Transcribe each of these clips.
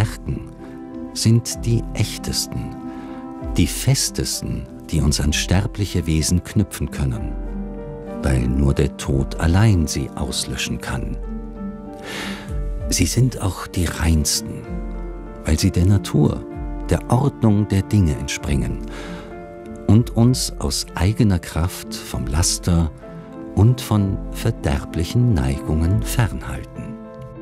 stärken, sind die echtesten, die festesten, die uns an sterbliche Wesen knüpfen können, weil nur der Tod allein sie auslöschen kann. Sie sind auch die reinsten, weil sie der Natur, der Ordnung der Dinge entspringen und uns aus eigener Kraft vom Laster und von verderblichen Neigungen fernhalten.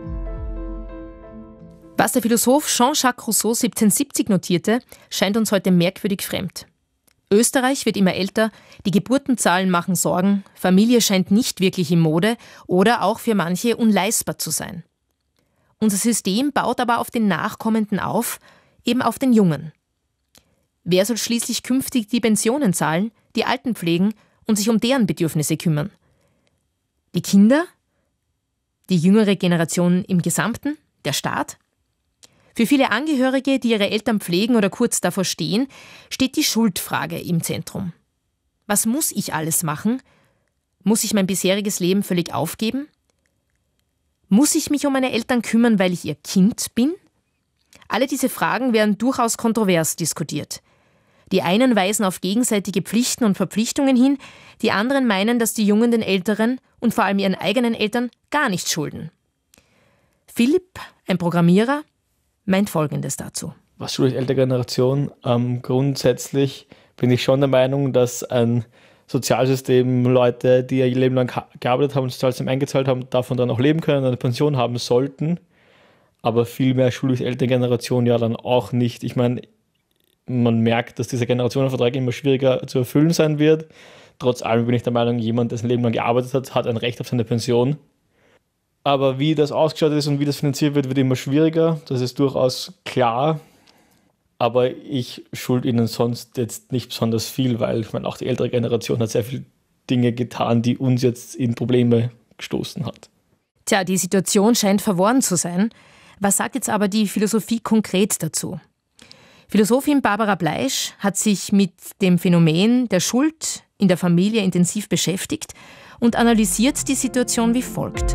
Was der Philosoph Jean-Jacques Rousseau 1770 notierte, scheint uns heute merkwürdig fremd. Österreich wird immer älter, die Geburtenzahlen machen Sorgen, Familie scheint nicht wirklich in Mode oder auch für manche unleistbar zu sein. Unser System baut aber auf den Nachkommenden auf, eben auf den Jungen. Wer soll schließlich künftig die Pensionen zahlen, die Alten pflegen und sich um deren Bedürfnisse kümmern? Die Kinder? Die jüngere Generation im Gesamten? Der Staat? Für viele Angehörige, die ihre Eltern pflegen oder kurz davor stehen, steht die Schuldfrage im Zentrum. Was muss ich alles machen? Muss ich mein bisheriges Leben völlig aufgeben? Muss ich mich um meine Eltern kümmern, weil ich ihr Kind bin? Alle diese Fragen werden durchaus kontrovers diskutiert. Die einen weisen auf gegenseitige Pflichten und Verpflichtungen hin, die anderen meinen, dass die Jungen den Älteren und vor allem ihren eigenen Eltern gar nichts schulden. Philipp, ein Programmierer, meint Folgendes dazu. Was schuldet ältere Generation? Grundsätzlich bin ich schon der Meinung, dass ein Sozialsystem Leute, die ihr Leben lang gearbeitet haben und Sozialsystem eingezahlt haben, davon dann auch leben können, eine Pension haben sollten. Aber viel mehr schuldet ältere Generation ja dann auch nicht. Ich meine, man merkt, dass dieser Generationenvertrag immer schwieriger zu erfüllen sein wird. Trotz allem bin ich der Meinung, jemand, der sein Leben lang gearbeitet hat, hat ein Recht auf seine Pension. Aber wie das ausgeschaut ist und wie das finanziert wird, wird immer schwieriger. Das ist durchaus klar. Aber ich schulde ihnen sonst jetzt nicht besonders viel, weil ich meine, auch die ältere Generation hat sehr viele Dinge getan, die uns jetzt in Probleme gestoßen hat. Tja, die Situation scheint verworren zu sein. Was sagt jetzt aber die Philosophie konkret dazu? Philosophin Barbara Bleisch hat sich mit dem Phänomen der Schuld in der Familie intensiv beschäftigt und analysiert die Situation wie folgt.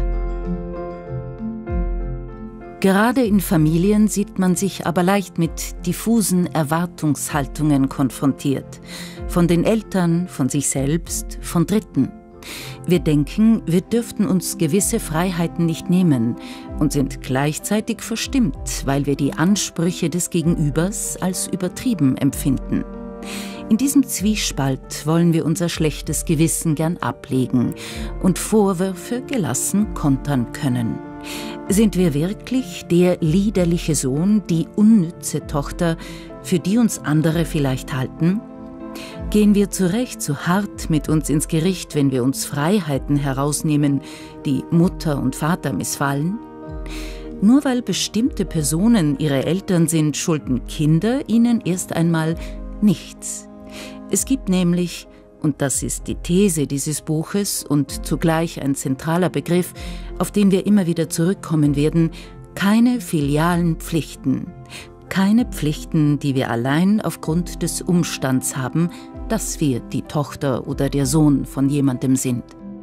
Gerade in Familien sieht man sich aber leicht mit diffusen Erwartungshaltungen konfrontiert. Von den Eltern, von sich selbst, von Dritten. Wir denken, wir dürften uns gewisse Freiheiten nicht nehmen und sind gleichzeitig verstimmt, weil wir die Ansprüche des Gegenübers als übertrieben empfinden. In diesem Zwiespalt wollen wir unser schlechtes Gewissen gern ablegen und Vorwürfe gelassen kontern können. Sind wir wirklich der liederliche Sohn, die unnütze Tochter, für die uns andere vielleicht halten? Gehen wir zu Recht so hart mit uns ins Gericht, wenn wir uns Freiheiten herausnehmen, die Mutter und Vater missfallen? Nur weil bestimmte Personen ihre Eltern sind, schulden Kinder ihnen erst einmal nichts. Es gibt nämlich, und das ist die These dieses Buches und zugleich ein zentraler Begriff, auf den wir immer wieder zurückkommen werden, keine filialen Pflichten. Keine Pflichten, die wir allein aufgrund des Umstands haben, dass wir die Tochter oder der Sohn von jemandem sind.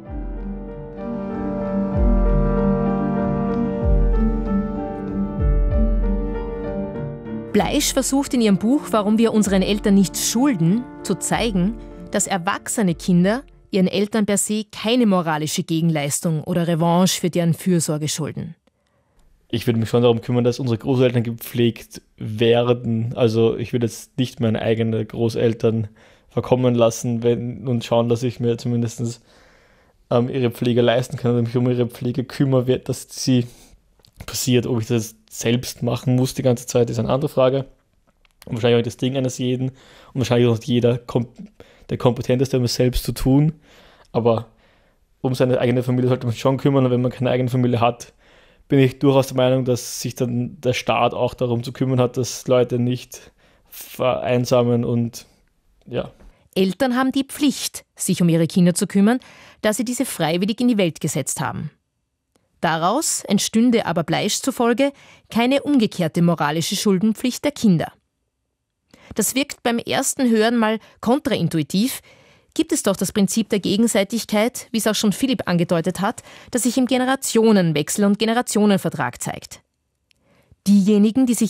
Bleisch versucht in ihrem Buch, warum wir unseren Eltern nichts schulden, zu zeigen, dass erwachsene Kinder ihren Eltern per se keine moralische Gegenleistung oder Revanche für deren Fürsorge schulden. Ich würde mich schon darum kümmern, dass unsere Großeltern gepflegt werden. Also ich würde jetzt nicht meine eigenen Großeltern verkommen lassen und schauen, dass ich mir zumindest ihre Pflege leisten kann oder mich um ihre Pflege kümmere, dass sie passiert. Ob ich das selbst machen muss die ganze Zeit, ist eine andere Frage. Und wahrscheinlich auch das Ding eines jeden und wahrscheinlich auch jeder der Kompetenteste, um es selbst zu tun. Aber um seine eigene Familie sollte man sich schon kümmern. Und wenn man keine eigene Familie hat, bin ich durchaus der Meinung, dass sich dann der Staat auch darum zu kümmern hat, dass Leute nicht vereinsamen und ja. Eltern haben die Pflicht, sich um ihre Kinder zu kümmern, da sie diese freiwillig in die Welt gesetzt haben. Daraus entstünde aber Bleisch zufolge keine umgekehrte moralische Schuldenpflicht der Kinder. Das wirkt beim ersten Hören mal kontraintuitiv, gibt es doch das Prinzip der Gegenseitigkeit, wie es auch schon Philipp angedeutet hat, das sich im Generationenwechsel und Generationenvertrag zeigt. Diejenigen, die sich